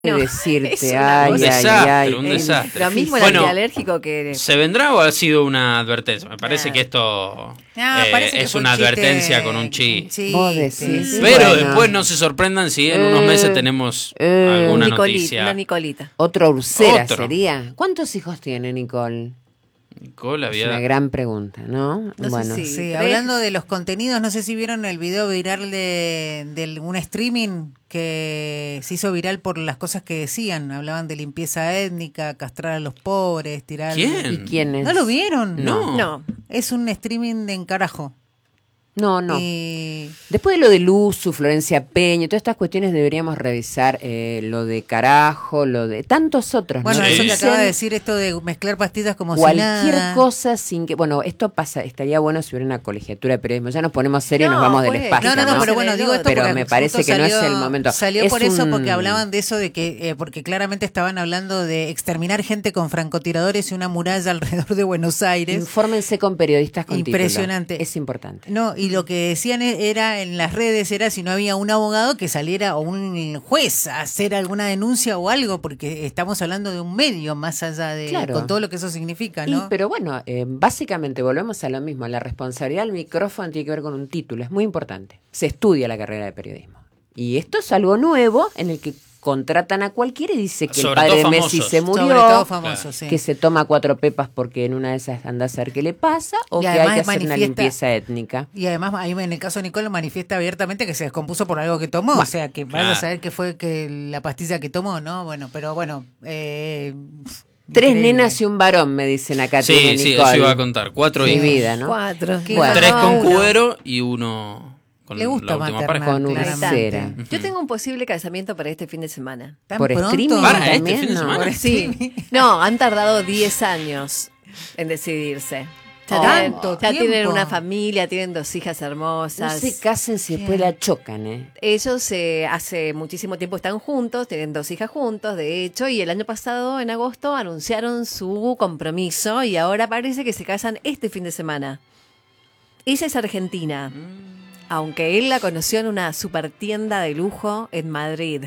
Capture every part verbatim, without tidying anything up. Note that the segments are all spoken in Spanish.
No, decirte, ay, un ay, desastre, ay, un ay. desastre. Lo mismo el Bueno, antialérgico que... ¿se vendrá o ha sido una advertencia? Me parece Ah. que esto Ah, eh, parece que es fue una un chiste, advertencia con un chi. un chiste. Vos decís. Pero Bueno. después no se sorprendan si en unos Eh, meses tenemos eh, alguna Nicolita, noticia. una Nicolita. Otra Ursera Otro. sería. ¿Cuántos hijos tiene Nicole? Nicole Es había... una gran pregunta, ¿no? No sé bueno, si- Sí, ¿Tres? hablando de los contenidos, no sé si vieron el video viral de, de un streaming que se hizo viral por las cosas que decían. Hablaban de limpieza étnica, castrar a los pobres, tirar... ¿Quién? ¿y quién es? ¿No lo vieron? No. No. Es un streaming de encarajo. No, no. Y... Después de lo de Luzu, Florencia Peña, todas estas cuestiones deberíamos revisar eh, lo de Carajo, lo de tantos otros. Bueno, ¿no? Sí. eso que Dicen acaba de decir, esto de mezclar pastillas como si cualquier nada. cosa sin que... Bueno, esto pasa, estaría bueno si hubiera una colegiatura de periodismo. Ya nos ponemos serios y No, nos vamos del pues, espacio. No, no, no, ¿no? pero bueno, digo esto Pero porque me parece justo que no es salió- el momento. Salió Es por eso, un- porque hablaban de eso, de que eh, porque claramente estaban hablando de exterminar gente con francotiradores y una muralla alrededor de Buenos Aires. Infórmense con periodistas con título. Impresionante. Es importante. No, y lo que decían e- era en las redes era si no había un abogado que saliera o un juez a hacer alguna denuncia o algo, porque estamos hablando de un medio más allá de Claro. con todo lo que eso significa, Y, ¿no? pero bueno, eh, básicamente volvemos a lo mismo. La responsabilidad del micrófono tiene que ver con un título. Es muy importante. Se estudia la carrera de periodismo. Y esto es algo nuevo en el que contratan a cualquiera y dice que Sobre el padre de todo Messi famosos. se murió. Sobre todo famoso, Claro. sí. Que se toma cuatro pepas porque en una de esas anda a saber qué le pasa, o Y que hay además que hacer una manifiesta- limpieza étnica. Y además, ahí en el caso de Nicole manifiesta abiertamente que se descompuso por algo que tomó. Bueno, o sea, que claro. vaya a saber qué fue que la pastilla que tomó, ¿no? Bueno, pero bueno. Eh, Tres increíble. nenas y un varón, me dicen acá. Sí, tiene sí, Nicole. eso iba a contar. Cuatro Mi hijos. vida, ¿no? Cuatro. Qué Bueno. Tres Ah, con uno. cuero y uno con Le gusta la última maternar, pareja. Con claramente. Ursera. Yo tengo un posible casamiento para este fin de semana. ¿Tan Por pronto? streaming Para, este también, fin de ¿no? semana. Por Sí. streaming. No, han tardado diez años en decidirse. Ya, Oh. tienen, Tanto ya tienen tiempo. una familia, tienen dos hijas No hermosas. se casen si después la chocan, ¿eh? Ellos eh, hace muchísimo tiempo están juntos, tienen dos hijas juntos, de hecho, y el año pasado, en agosto, anunciaron su compromiso y ahora parece que se casan este fin de semana. Ella es argentina, aunque él la conoció en una super tienda de lujo en Madrid.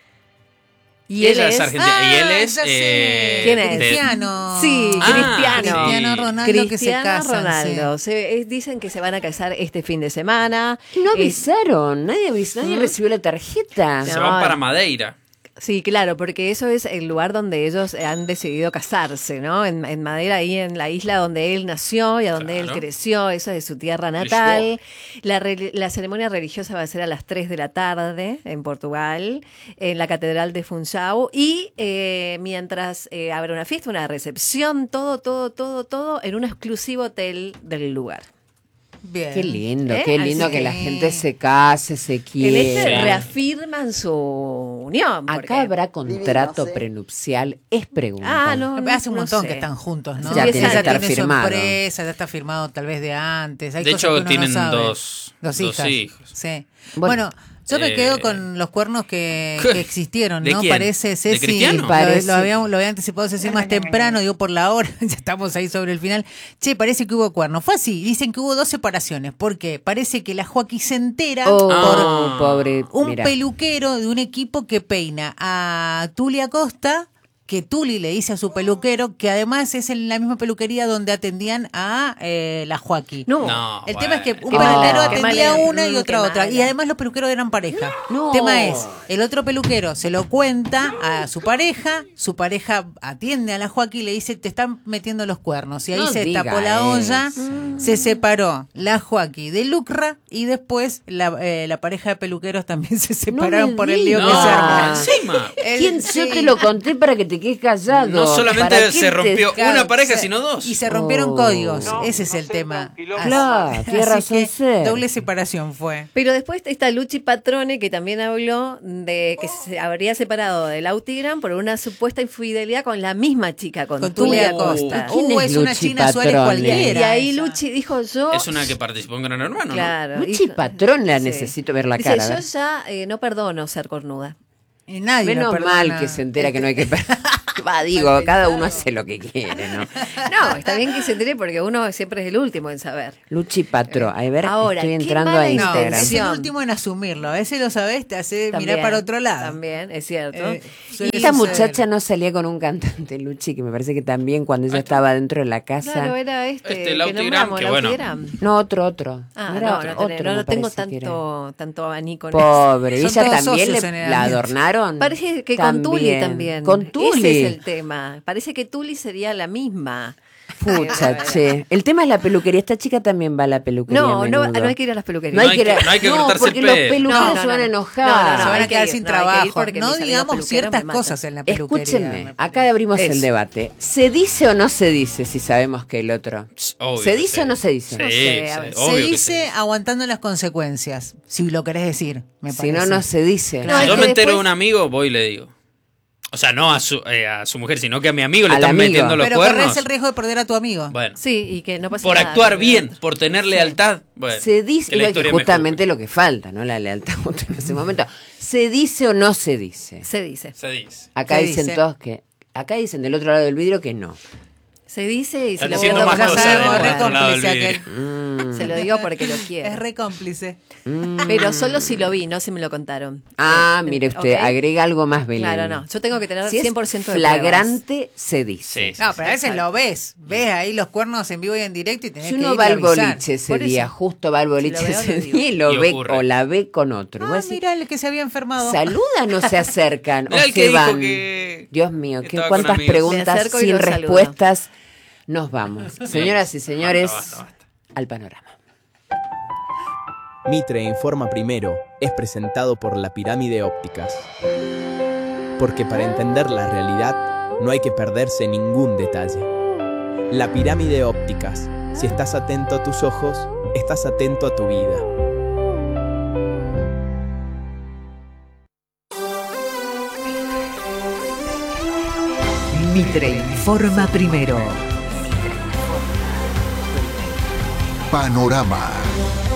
Y ella es es- argentina. y él es. ya sé. eh, ¿Quién es? de- Cristiano. Sí, Ah, Cristiano. Cristiano Ronaldo que se Cristiano casan. Ronaldo. Se- eh, dicen que se van a casar este fin de semana. No Eh, avisaron, nadie avisó, nadie ¿Mm? recibió la tarjeta. Se No, van para eh. Madeira. Sí, claro, porque eso es el lugar donde ellos han decidido casarse, ¿no? En, en Madeira, ahí en la isla donde él nació y a donde Claro. él creció, eso es su tierra natal. La, re- la ceremonia religiosa va a ser a las tres de la tarde en Portugal, en la Catedral de Funchal. Y eh, mientras eh, habrá una fiesta, una recepción, todo, todo, todo, todo en un exclusivo hotel del lugar. Bien. Qué lindo, ¿Eh? qué lindo Así que que- la gente se case, se En quiera. este Sí. reafirman su unión. porque- Acá habrá contrato prenupcial, es pregunta. Ah, no, no, Hace un no montón sé. que están juntos, ¿no? Ya Ella tiene que estar tiene su firmado. empresa, ya está firmado tal vez de antes. Hay De cosas hecho, que uno tienen no sabe. dos- dos dos hijas. hijos. Sí. Bueno, Bueno, yo me eh, quedo con los cuernos que, ¿qué? que existieron, ¿De ¿no? quién? Parece, ¿De Ceci, Cristiano? lo, Parece. lo habíamos, lo había anticipado Ceci más temprano, digo por la hora, ya estamos ahí sobre el final. Che, parece que hubo cuernos. Fue así, dicen que hubo dos separaciones. ¿Por qué? Parece que la Joaquín se entera Oh, por Ah. pobre. un mira. peluquero de un equipo que peina a Tuli Acosta, que Tuli le dice a su peluquero, que además es en la misma peluquería donde atendían a eh, la Joaquín. No. No, El bueno. tema es que un Qué peluquero mala, qué atendía mala. una y Mm, otra qué otra. mala. Y además los peluqueros eran pareja. No. El tema es, el otro peluquero se lo cuenta a su pareja, su pareja atiende a la Joaquín y le dice, te están metiendo los cuernos. Y ahí No se diga tapó la olla, eso. se separó la Joaquín de Lucra y después la, eh, la pareja de peluqueros también se separaron me por el lío que digas. se No, armó. encima. El- ¿Quién? sí. Yo te lo conté para que te quedes callado. No ¿Para solamente qué se te- rompió Claro, una pareja, se- sino dos. Y se rompieron Oh. códigos. No, Ese es el tema. Así- Claro, tiene así razón que ser. doble separación fue. Pero después está Luchi Patrone, que también habló de que se habría separado del Autigram por una supuesta infidelidad con la misma chica, con, Con Tulia Tulia Acosta. Costa. ¿Quién Uh, es es una Luchi China Suárez Patrone? cualquiera. Y ahí esa. Luchi dijo yo... Es una que participó en Gran Hermano, ¿no? Claro. Luchi dijo- Patrón la Sí. necesito ver la Dice, cara. a yo ver. ya eh, no perdono ser cornuda. Y nadie Menos lo perdona. mal que se entera que no hay que perder. Va, digo, cada uno hace lo que quiere, ¿no? No, está bien que se entere porque uno siempre es el último en saber. Luchi Patro, a ver, Ahora, estoy qué entrando mala a No, Instagram. es el intención. último en asumirlo. A veces lo sabés, te hace También, mirar para otro lado. También, es cierto. Eh, Y suele esta suceder. muchacha no salía con un cantante, Luchi, que me parece que también cuando ella estaba dentro de la casa. Claro, era este. Este, que Lauti nombramos, Gram, que Lauti bueno. Gram. No, otro, otro. Ah, No no, era no, otro, tenés- otro, no, me no tengo parece que era. tanto, tanto abanico en eso. Pobre, y Son ella todos también le, socios la generalmente. adornaron. Parece que con Tuli también. Con Tuli. Ese es el tema. Parece que Tuli sería la misma. Pucha, che. El tema es la peluquería. Esta chica también va a la peluquería. No, a no, menudo. no hay que ir a las peluquerías. No hay que, ir a- no hay que no, cortarse porque el los pelo. peluqueros No, no, se van a no. enojar. No, no, no, Se van hay a que quedar ir, sin no, hay que ir trabajo. porque No mis amigas digamos peluqueras ciertas me matan. cosas en la peluquería. Escúchenme, acá abrimos Eso. el debate. ¿Se dice o no se dice si sabemos que el otro? Obvio ¿Se que dice sí. o no se dice? Sí, No sé, a sí, ver. obvio Se que dice sí. aguantando las consecuencias, si lo querés decir, me Si parece. no, no se dice. No, Si es yo que me entero después- de un amigo, voy y le digo. O sea, no a su, eh, a su mujer, sino que a mi amigo le Al están amigo. metiendo los Pero cuernos. corres el riesgo de perder a tu amigo. Bueno, Sí, y que no pasa por nada. actuar porque- bien, por tener lealtad. Bueno, Se dice, que la y historia que me justamente juzgue. lo que falta, ¿no? La lealtad justo en ese momento. ¿Se dice o no se dice? Se dice. Se dice. Acá Se dicen dice. todos que. Acá dicen del otro lado del vidrio que no. Se dice y se Están lo diciendo pierdo más ya como cosas se del lo sabemos, otro re guarda. lado del cómplice vidrio. aquel. Mm. Se lo digo porque lo quiero. Es re cómplice. Mm. Pero solo si lo vi, no si me lo contaron. Ah, Eh, mire usted, ¿ok? agrega algo más, Belén. Claro, no. Yo tengo que tener Si es cien por ciento de pruebas. flagrante, se dice. Sí, sí, No, sí. pero a veces lo ves. Ves ahí los cuernos en vivo y en directo y tenés Si que uno ir va y al avisar. boliche ese Por eso. día, justo va al boliche Si lo veo, ese lo digo. día y lo Y ve ocurre. o la ve con otro. Ah, Vos decís, mira el que se había enfermado. ¿saludan o se acercan? Mirá o el que se dijo van. que Dios mío, qué estaba con cuántas amigos. Me preguntas acerco y sin lo saludo. respuestas. Nos vamos. Señoras y señores, Basta, basta, basta. al panorama. Mitre Informa Primero es presentado por La Pirámide Ópticas. Porque para entender la realidad no hay que perderse ningún detalle. La Pirámide Ópticas. Si estás atento a tus ojos, estás atento a tu vida. Mitre Informa Primero. Panorama.